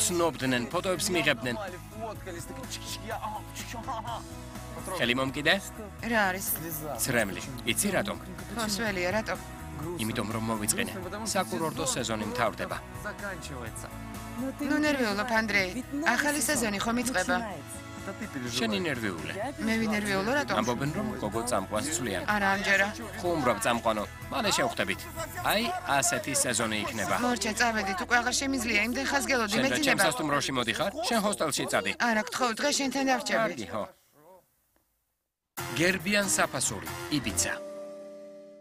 ცნობდნენ, ფოტოებს მიღებდნენ. ხელი მომკიდე? რა არის? ცრემლი. იცი რატომ? ფოსველია, რატო? იმიტომ რომ მოვიწყინე. საკურორტო სეზონი მთავრდება. ნუ ნერვიულობ, ანდრეი. ახალი სეზონი ხომ იწყება? შენი ნერვიულე. მე ვინერვიულო, რატო? ამბობენ რომ გოგო წამყვანს ცვლიან. არა, ამჯერა. ხუმრობ წამყვანო. მალე შევხვდებით. აი, ასეთი სეზონი იქნება. მორჩა, წავედით, უკვე აღარ შემიძლია, იმდენ ხას გელოდი, შენ და მეძინება. ჩემს სასტუმროში მოდიხარ? შენ ჰოსტელში წადი. არა, გთხოვ, დღეს შენთან დავრჩები. კარგი, ხო. გერბიან საფასური, იბიცა.